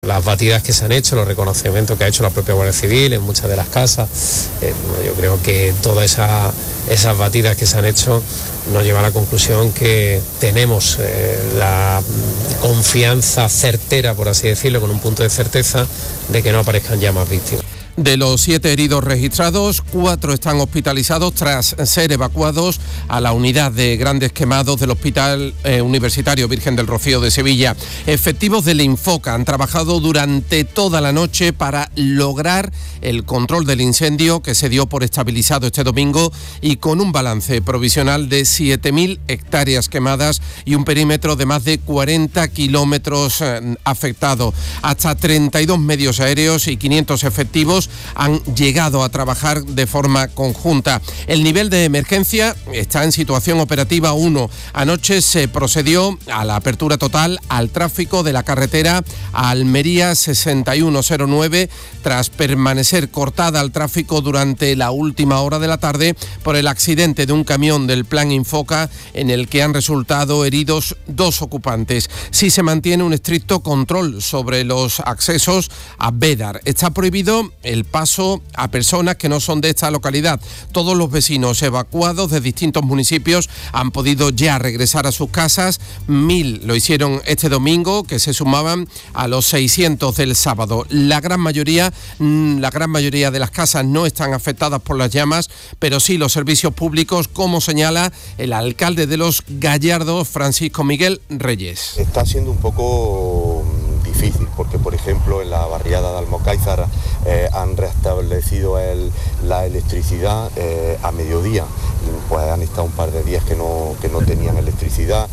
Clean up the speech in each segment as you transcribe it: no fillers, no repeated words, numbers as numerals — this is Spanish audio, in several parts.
Las batidas que se han hecho, los reconocimientos que ha hecho la propia Guardia Civil en muchas de las casas, yo creo que todas esas batidas que se han hecho nos lleva a la conclusión que tenemos la confianza certera, por así decirlo, con un punto de certeza de que no aparezcan ya más víctimas. De los 7 heridos registrados, 4 están hospitalizados tras ser evacuados a la unidad de grandes quemados del Hospital Universitario Virgen del Rocío de Sevilla. Efectivos del Infoca han trabajado durante toda la noche para lograr el control del incendio que se dio por estabilizado este domingo y con un balance provisional de 7.000 hectáreas quemadas y un perímetro de más de 40 kilómetros afectados. Hasta 32 medios aéreos y 500 efectivos han llegado a trabajar de forma conjunta. El nivel de emergencia está en situación operativa 1. Anoche se procedió a la apertura total al tráfico de la carretera Almería 6109 tras permanecer cortada al tráfico durante la última hora de la tarde por el accidente de un camión del Plan Infoca en el que han resultado heridos 2 ocupantes. Sí se mantiene un estricto control sobre los accesos a Bédar. Está prohibido el paso a personas que no son de esta localidad. Todos los vecinos evacuados de distintos municipios han podido ya regresar a sus casas. 1.000 lo hicieron este domingo, que se sumaban a los 600 del sábado. La gran mayoría de las casas no están afectadas por las llamas, pero sí los servicios públicos, como señala el alcalde de Los Gallardos, Francisco Miguel Reyes. Está siendo un poco difícil porque, por ejemplo, en la barriada de Almocáizar han restablecido la electricidad a mediodía. Pues han estado un par de días que no tenían electricidad.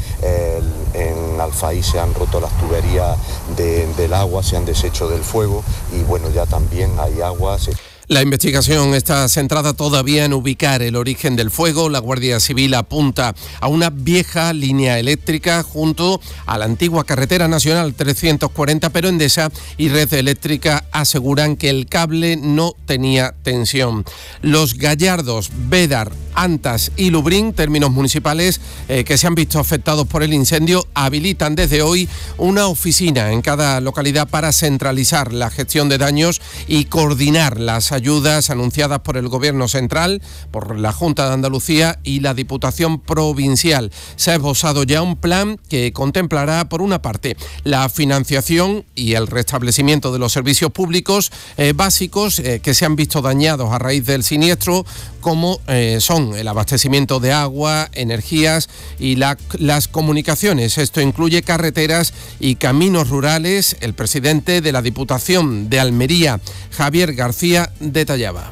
En Alfaí se han roto las tuberías del agua, se han deshecho del fuego y bueno, ya también hay agua. La investigación está centrada todavía en ubicar el origen del fuego. La Guardia Civil apunta a una vieja línea eléctrica junto a la antigua carretera nacional 340, pero Endesa y Red Eléctrica aseguran que el cable no tenía tensión. Los Gallardos, Bédar, Antas y Lubrín, términos municipales que se han visto afectados por el incendio, habilitan desde hoy una oficina en cada localidad para centralizar la gestión de daños y coordinar las ayudas anunciadas por el Gobierno central, por la Junta de Andalucía y la Diputación Provincial. Se ha esbozado ya un plan que contemplará, por una parte, la financiación y el restablecimiento de los servicios públicos básicos que se han visto dañados a raíz del siniestro, como son el abastecimiento de agua, energías y las comunicaciones. Esto incluye carreteras y caminos rurales. El presidente de la Diputación de Almería, Javier García, detallaba.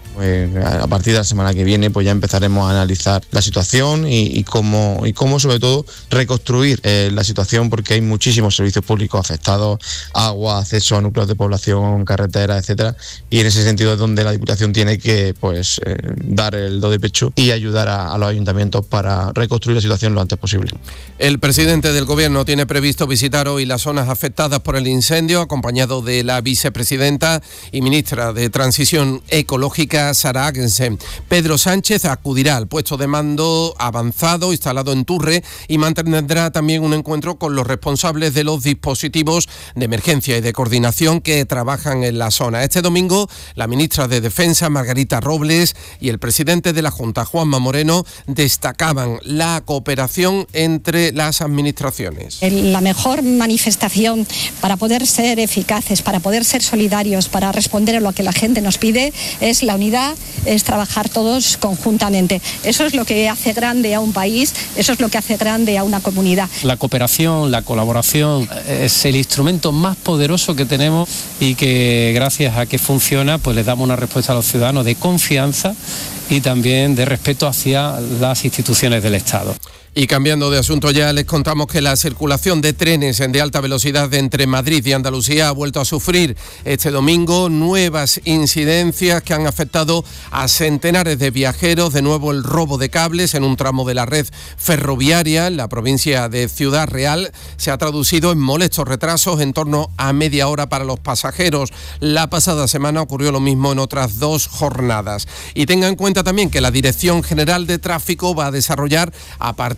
A partir de la semana que viene pues ya empezaremos a analizar la situación y cómo sobre todo reconstruir la situación, porque hay muchísimos servicios públicos afectados, agua, acceso a núcleos de población, carreteras, etcétera, y en ese sentido es donde la Diputación tiene que dar el do de pecho y ayudar a los ayuntamientos para reconstruir la situación lo antes posible. El presidente del Gobierno tiene previsto visitar hoy las zonas afectadas por el incendio, acompañado de la vicepresidenta y ministra de Transición Ecológica, Sara Agnessen. Pedro Sánchez acudirá al puesto de mando avanzado instalado en Turre y mantendrá también un encuentro con los responsables de los dispositivos de emergencia y de coordinación que trabajan en la zona. Este domingo, la ministra de Defensa, Margarita Robles, y el presidente de la Junta, Juanma Moreno, destacaban la cooperación entre las administraciones. La mejor manifestación para poder ser eficaces, para poder ser solidarios, para responder a lo que la gente nos pide, es la unidad, es trabajar todos conjuntamente. Eso es lo que hace grande a un país, eso es lo que hace grande a una comunidad. La cooperación, la colaboración es el instrumento más poderoso que tenemos y que gracias a que funciona pues les damos una respuesta a los ciudadanos de confianza y también de respeto hacia las instituciones del Estado. Y cambiando de asunto ya, les contamos que la circulación de trenes de alta velocidad entre Madrid y Andalucía ha vuelto a sufrir este domingo nuevas incidencias que han afectado a centenares de viajeros. De nuevo el robo de cables en un tramo de la red ferroviaria en la provincia de Ciudad Real se ha traducido en molestos retrasos en torno a media hora para los pasajeros. La pasada semana ocurrió lo mismo en otras 2 jornadas. Y tenga en cuenta también que la Dirección General de Tráfico va a desarrollar a partir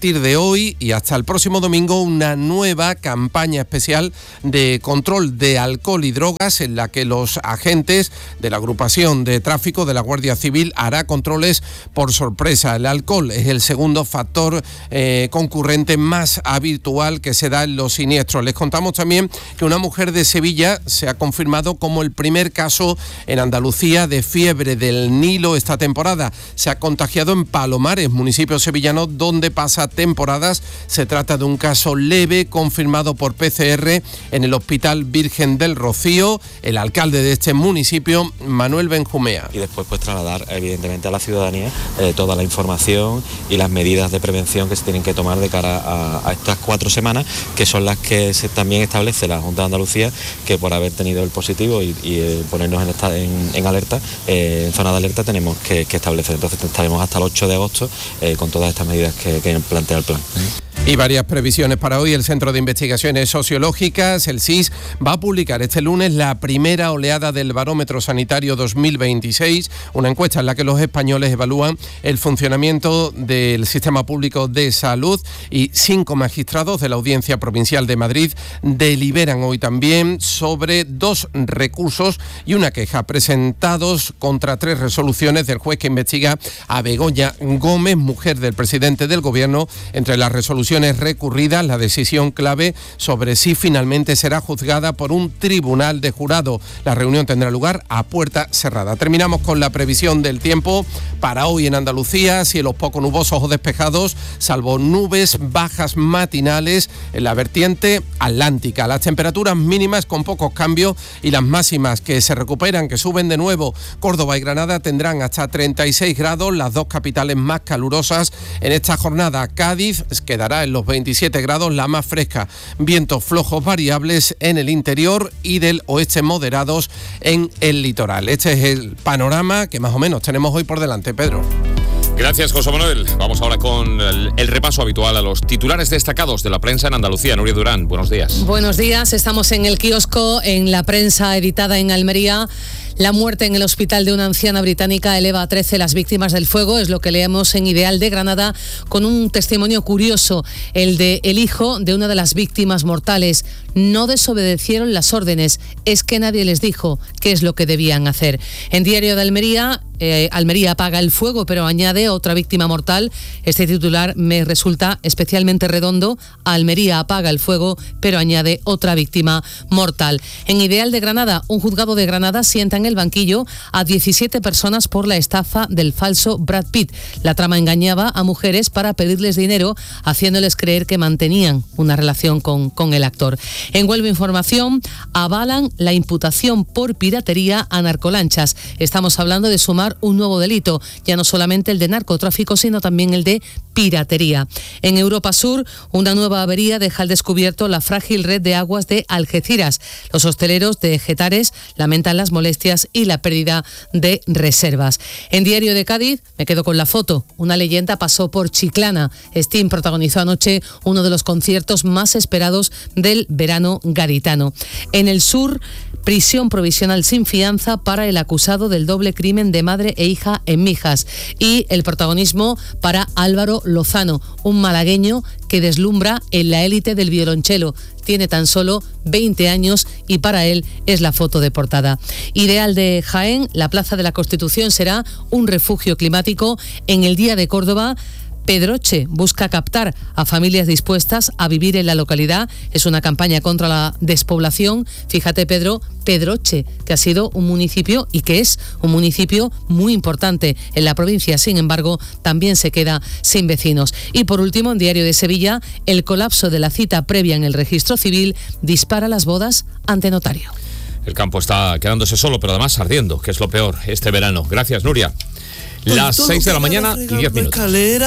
partir de hoy y hasta el próximo domingo una nueva campaña especial de control de alcohol y drogas en la que los agentes de la agrupación de tráfico de la Guardia Civil hará controles por sorpresa. El alcohol es el segundo factor concurrente más habitual que se da en los siniestros. Les contamos también que una mujer de Sevilla se ha confirmado como el primer caso en Andalucía de fiebre del Nilo esta temporada. Se ha contagiado en Palomares, municipio sevillano donde pasa temporadas. Se trata de un caso leve confirmado por PCR en el Hospital Virgen del Rocío. El alcalde de este municipio, Manuel Benjumea. Y después pues trasladar evidentemente a la ciudadanía toda la información y las medidas de prevención que se tienen que tomar de cara a estas 4 semanas, que son las que también establece la Junta de Andalucía, que por haber tenido el positivo y ponernos en alerta, en zona de alerta, tenemos que establecer. Entonces estaremos hasta el 8 de agosto con todas estas medidas que plantea el plan. Y varias previsiones para hoy. El Centro de Investigaciones Sociológicas, el CSIS, va a publicar este lunes la primera oleada del Barómetro Sanitario 2026, una encuesta en la que los españoles evalúan el funcionamiento del sistema público de salud, y 5 magistrados de la Audiencia Provincial de Madrid deliberan hoy también sobre 2 recursos y una queja presentados contra 3 resoluciones del juez que investiga a Begoña Gómez, mujer del presidente del Gobierno. Entre las resoluciones recurridas, la decisión clave sobre si finalmente será juzgada por un tribunal de jurado. La reunión tendrá lugar a puerta cerrada. Terminamos con la previsión del tiempo para hoy en Andalucía. Cielos poco nubosos o despejados, salvo nubes bajas matinales en la vertiente atlántica. Las temperaturas mínimas con pocos cambios y las máximas que se recuperan, que suben de nuevo. Córdoba y Granada tendrán hasta 36 grados, las 2 capitales más calurosas en esta jornada. Cádiz quedará en los 27 grados, la más fresca. Vientos flojos variables en el interior y del oeste moderados en el litoral. Este es el panorama que más o menos tenemos hoy por delante, Pedro. Gracias, José Manuel. Vamos ahora con el repaso habitual a los titulares destacados de la prensa en Andalucía. Nuria Durán, buenos días. Buenos días, estamos en el kiosco, en la prensa editada en Almería. La muerte en el hospital de una anciana británica eleva a 13 las víctimas del fuego, es lo que leemos en Ideal de Granada, con un testimonio curioso, el de el hijo de una de las víctimas mortales. No desobedecieron las órdenes, es que nadie les dijo qué es lo que debían hacer. En Diario de Almería, Almería apaga el fuego, pero añade otra víctima mortal. Este titular me resulta especialmente redondo. Almería apaga el fuego, pero añade otra víctima mortal. En Ideal de Granada, un juzgado de Granada sienta en el banquillo a 17 personas por la estafa del falso Brad Pitt. La trama engañaba a mujeres para pedirles dinero, haciéndoles creer que mantenían una relación con el actor. En Huelva Información, avalan la imputación por piratería a narcolanchas. Estamos hablando de sumar un nuevo delito, ya no solamente el de narcotráfico, sino también el de piratería. En Europa Sur, una nueva avería deja al descubierto la frágil red de aguas de Algeciras. Los hosteleros de Getares lamentan las molestias y la pérdida de reservas. En Diario de Cádiz, me quedo con la foto. Una leyenda pasó por Chiclana. Steam protagonizó anoche uno de los conciertos más esperados del verano gaditano. En el Sur, prisión provisional sin fianza para el acusado del doble crimen de madre e hija en Mijas. Y el protagonismo para Álvaro Lozano, un malagueño que deslumbra en la élite del violonchelo. Tiene tan solo 20 años y para él es la foto de portada. Ideal de Jaén, la Plaza de la Constitución será un refugio climático. En el Día de Córdoba, Pedroche busca captar a familias dispuestas a vivir en la localidad. Es una campaña contra la despoblación. Fíjate, Pedro, Pedroche, que ha sido un municipio y que es un municipio muy importante en la provincia. Sin embargo, también se queda sin vecinos. Y por último, en Diario de Sevilla, el colapso de la cita previa en el registro civil dispara las bodas ante notario. El campo está quedándose solo, pero además ardiendo, que es lo peor este verano. Gracias, Nuria. Las 6 de la mañana y 10 minutos.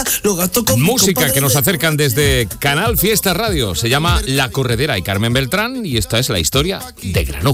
Música que nos acercan desde Canal Fiesta Radio. Se llama La Corredera y Carmen Beltrán, y esta es la historia de Granuja.